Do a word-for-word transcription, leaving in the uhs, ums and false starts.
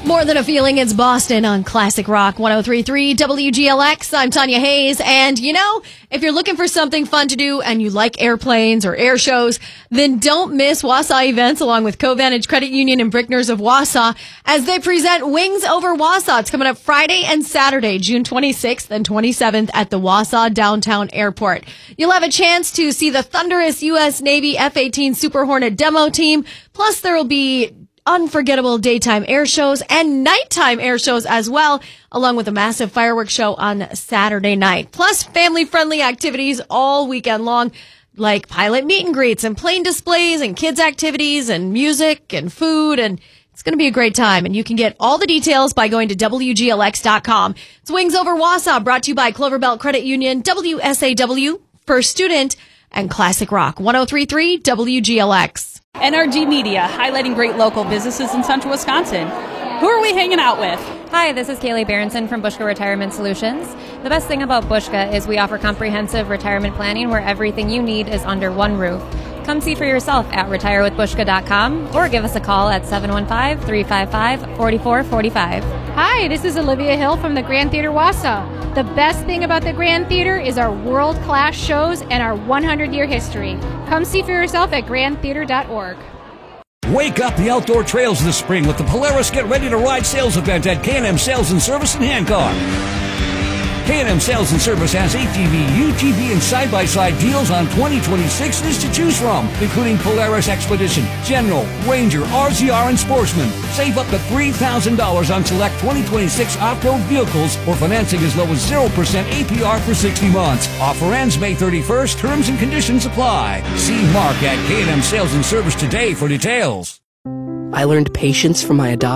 More Than a Feeling, it's Boston on Classic Rock one oh three point three W G L X. I'm Tanya Hayes, and you know, if you're looking for something fun to do and you like airplanes or air shows, then don't miss Wausau events along with Covantage Credit Union and Brickners of Wausau as they present Wings Over Wausau. It's coming up Friday and Saturday, June twenty-sixth and twenty-seventh at the Wausau Downtown Airport. You'll have a chance to see the thunderous U S Navy F eighteen Super Hornet demo team, plus there will be unforgettable daytime air shows and nighttime air shows as well, along with a massive fireworks show on Saturday night. Plus family-friendly activities all weekend long, like pilot meet and greets and plane displays and kids activities and music and food, and it's going to be a great time. And you can get all the details by going to W G L X dot com. It's Wings Over Wausau, brought to you by Cloverbelt Credit Union, W S A W, First Student, and Classic Rock one oh three point three W G L X. N R G Media, highlighting great local businesses in central Wisconsin. Who are we hanging out with? Hi, this is Kaylee Berenson from Bushka Retirement Solutions. The best thing about Bushka is we offer comprehensive retirement planning where everything you need is under one roof. Come see for yourself at retire with bushka dot com or give us a call at seven one five, three five five, four four four five. Hi, this is Olivia Hill from the Grand Theater Wausau. The best thing about the Grand Theater is our world-class shows and our one hundred year history. Come see for yourself at grand theater dot org. Wake up the outdoor trails this spring with the Polaris Get Ready to Ride sales event at K and M Sales and Service in Hancock. K and M Sales and Service has A T V, U T V, and side-by-side deals on twenty twenty-sixes to choose from, including Polaris Expedition, General, Ranger, R Z R, and Sportsman. Save up to three thousand dollars on select twenty twenty-six off-road vehicles or financing as low as zero percent A P R for sixty months. Offer ends May thirty-first. Terms and conditions apply. See Mark at K and M Sales and Service today for details. I learned patience from my adopted